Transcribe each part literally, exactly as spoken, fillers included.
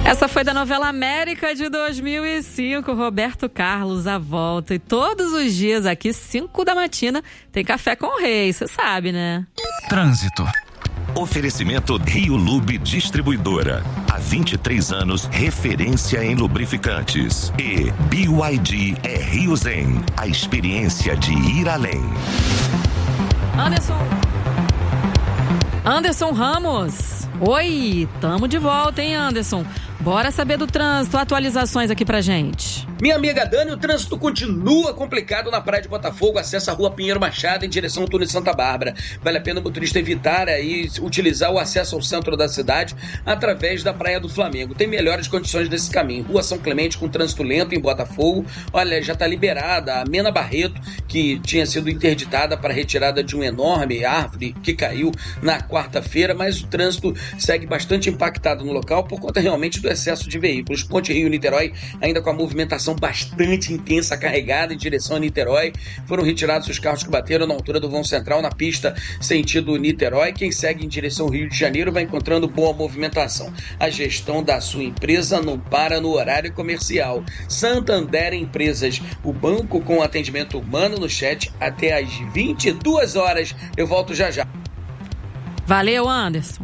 Essa foi da novela América de dois mil e cinco, Roberto Carlos, A Volta. E todos os dias aqui, cinco da matina, tem Café com o Rei, você sabe, né? Trânsito. Oferecimento Rio Lube Distribuidora. Há vinte e três anos, referência em lubrificantes. E B Y D é Rio Zen, a experiência de ir além. Anderson. Anderson Ramos. Oi, tamo de volta, hein, Anderson? Bora saber do trânsito, atualizações aqui pra gente. Minha amiga Dani, o trânsito continua complicado na Praia de Botafogo, acesso à Rua Pinheiro Machado em direção ao túnel de Santa Bárbara. Vale a pena o motorista evitar aí, utilizar o acesso ao centro da cidade através da Praia do Flamengo. Tem melhores condições desse caminho. Rua São Clemente com trânsito lento em Botafogo. Olha, já está liberada a Mena Barreto, que tinha sido interditada para retirada de uma enorme árvore que caiu na quarta-feira, mas o trânsito segue bastante impactado no local por conta realmente do excesso de veículos. Ponte Rio-Niterói ainda com a movimentação bastante intensa, carregada em direção a Niterói. Foram retirados os carros que bateram na altura do vão central na pista sentido Niterói. Quem segue em direção ao Rio de Janeiro vai encontrando boa movimentação. A gestão da sua empresa não para no horário comercial. Santander Empresas, o banco com atendimento humano no chat até às vinte e duas horas. Eu volto já já. Valeu, Anderson.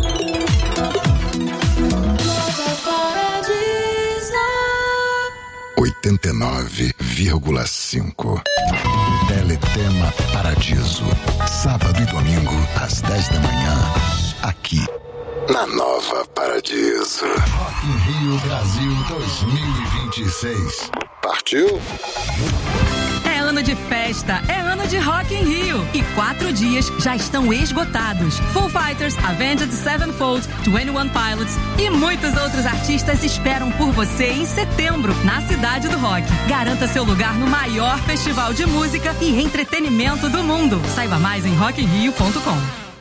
oitenta e nove vírgula cinco. Teletema Paradiso. Sábado e domingo, às dez da manhã. Aqui, na Nova Paradiso. Rock in Rio Brasil dois mil e vinte e seis. Partiu? É ano de festa, é ano de Rock in Rio. E quatro dias já estão esgotados. Foo Fighters, Avenged Sevenfold, Twenty One Pilots e muitos outros artistas esperam por você em setembro, na Cidade do Rock. Garanta seu lugar no maior festival de música e entretenimento do mundo. Saiba mais em rock in rio ponto com.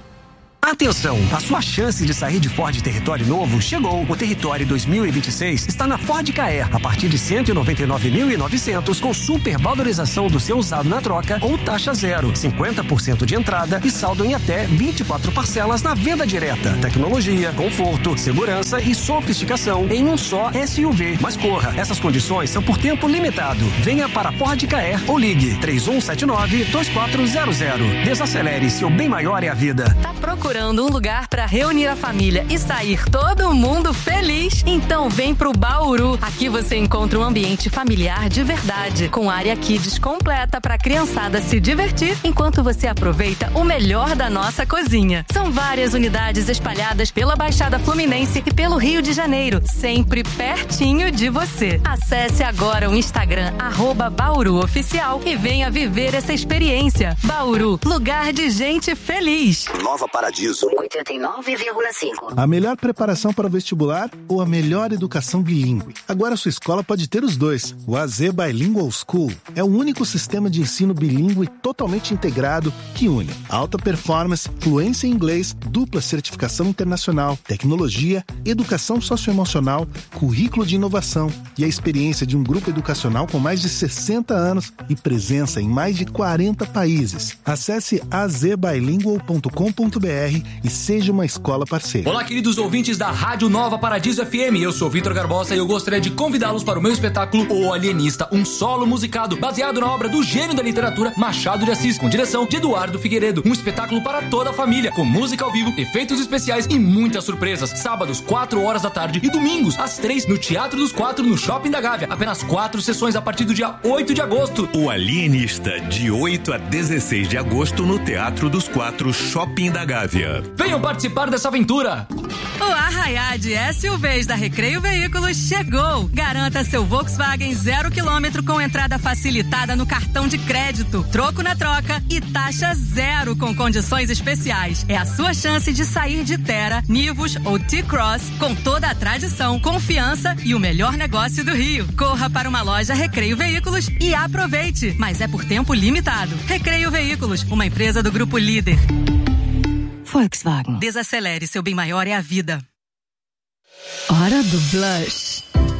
Atenção, a sua chance de sair de Ford Território novo chegou. O Território dois mil e vinte e seis está na Ford Ka Er, a partir de cento e noventa e nove mil e novecentos, com super valorização do seu usado na troca ou taxa zero, cinquenta por cento de entrada e saldo em até vinte e quatro parcelas na venda direta. Tecnologia, conforto, segurança e sofisticação em um só S U V. Mas corra, essas condições são por tempo limitado. Venha para Ford Ka Er ou ligue três um sete nove, dois quatro zero zero. Desacelere, seu bem maior é a vida. Tá procurando um lugar para reunir a família e sair todo mundo feliz? Então vem pro Bauru. Aqui você encontra um ambiente familiar de verdade, com área kids completa para a criançada se divertir enquanto você aproveita o melhor da nossa cozinha. São várias unidades espalhadas pela Baixada Fluminense e pelo Rio de Janeiro, sempre pertinho de você. Acesse agora o Instagram arroba Bauru Oficial e venha viver essa experiência. Bauru, lugar de gente feliz. Nova Paradiso oitenta e nove vírgula cinco. A melhor preparação para o vestibular ou a melhor educação bilíngue? Agora sua escola pode ter os dois. O A Z Bilingual School é o único sistema de ensino bilíngue totalmente integrado que une alta performance, fluência em inglês, dupla certificação internacional, tecnologia, educação socioemocional, currículo de inovação e a experiência de um grupo educacional com mais de sessenta anos e presença em mais de quarenta países. Acesse a z bilingual ponto com ponto b r e seja uma escola parceira. Olá, queridos ouvintes da Rádio Nova Paradiso F M. Eu sou Vitor Garbosa e eu gostaria de convidá-los para o meu espetáculo O Alienista, um solo musicado baseado na obra do gênio da literatura Machado de Assis, com direção de Eduardo Figueiredo. Um espetáculo para toda a família, com música ao vivo, efeitos especiais e muitas surpresas. Sábados, quatro horas da tarde e domingos, às três, no Teatro dos Quatro, no Shopping da Gávea. Apenas quatro sessões a partir do dia oito de agosto. O Alienista, de oito a dezesseis de agosto, no Teatro dos Quatro, Shopping da Gávea. Venham participar dessa aventura! O Arraiá de S U Vs da Recreio Veículos chegou! Garanta seu Volkswagen zero quilômetro com entrada facilitada no cartão de crédito, troco na troca e taxa zero com condições especiais. É a sua chance de sair de Terra, Nivus ou T-Cross com toda a tradição, confiança e o melhor negócio do Rio. Corra para uma loja Recreio Veículos e aproveite! Mas é por tempo limitado. Recreio Veículos, uma empresa do Grupo Líder. Volkswagen. Desacelere, seu bem maior é a vida. Hora do Blush.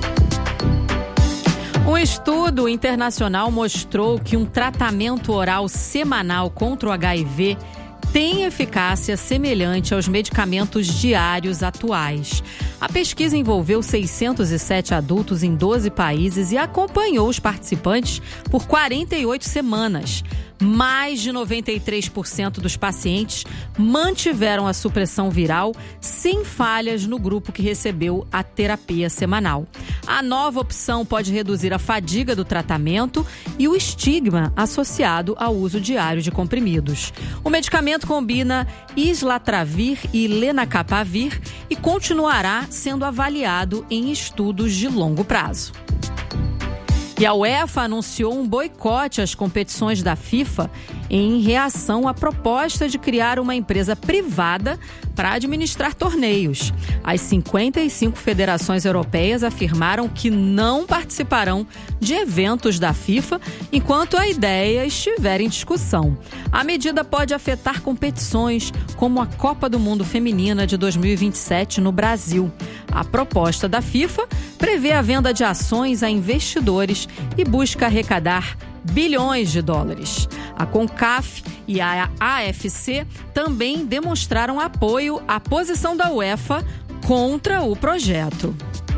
Um estudo internacional mostrou que um tratamento oral semanal contra o H I V tem eficácia semelhante aos medicamentos diários atuais. A pesquisa envolveu seiscentos e sete adultos em doze países e acompanhou os participantes por quarenta e oito semanas. Mais de noventa e três por cento dos pacientes mantiveram a supressão viral sem falhas no grupo que recebeu a terapia semanal. A nova opção pode reduzir a fadiga do tratamento e o estigma associado ao uso diário de comprimidos. O medicamento combina islatravir e lenacapavir e continuará sendo avaliado em estudos de longo prazo. E a UEFA anunciou um boicote às competições da FIFA em reação à proposta de criar uma empresa privada para administrar torneios. As cinquenta e cinco federações europeias afirmaram que não participarão de eventos da FIFA enquanto a ideia estiver em discussão. A medida pode afetar competições como a Copa do Mundo Feminina de dois mil e vinte e sete no Brasil. A proposta da FIFA prevê a venda de ações a investidores e busca arrecadar bilhões de dólares. A CONCACAF e a A F C também demonstraram apoio à posição da UEFA contra o projeto.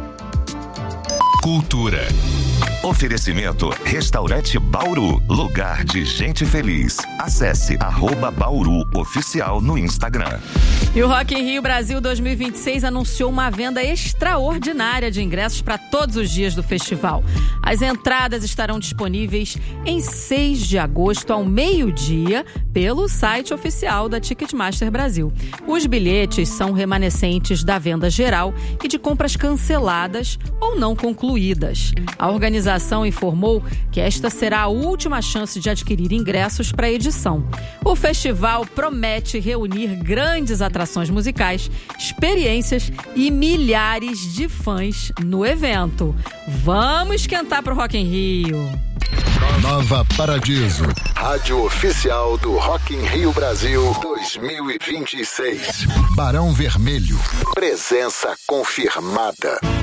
Cultura. Oferecimento Restaurante Bauru, lugar de gente feliz. Acesse arroba Bauru Oficial no Instagram. E o Rock in Rio Brasil dois mil e vinte e seis anunciou uma venda extraordinária de ingressos para todos os dias do festival. As entradas estarão disponíveis em seis de agosto ao meio-dia pelo site oficial da Ticketmaster Brasil. Os bilhetes são remanescentes da venda geral e de compras canceladas ou não concluídas. A organização informou que esta será a última chance de adquirir ingressos para a edição. O festival promete reunir grandes atrações musicais, experiências e milhares de fãs no evento. Vamos esquentar pro Rock in Rio! Nova Paradiso, rádio oficial do Rock in Rio Brasil dois mil e vinte e seis. Barão Vermelho, presença confirmada.